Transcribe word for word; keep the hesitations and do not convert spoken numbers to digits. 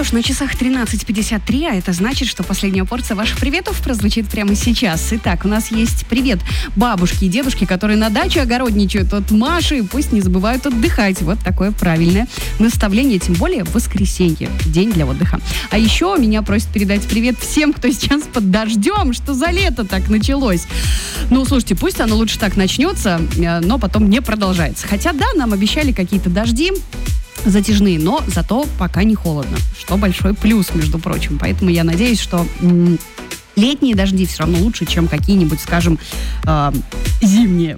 ж, на часах тринадцать пятьдесят три, а это значит, что последняя порция ваших приветов прозвучит прямо сейчас. Итак, у нас есть привет бабушке и дедушке, которые на даче огородничают от Маши, пусть не забывают отдыхать. Вот такое правильное наставление, тем более в воскресенье, день для отдыха. А еще меня просят передать привет всем, кто сейчас под дождем, что за лето так началось. Ну, слушайте, пусть оно лучше так начнется, но потом не продолжается. Хотя, да, нам обещали какие-то дожди затяжные, но зато пока не холодно, что большой плюс, между прочим. Поэтому я надеюсь, что м- летние дожди все равно лучше, чем какие-нибудь, скажем, э- зимние.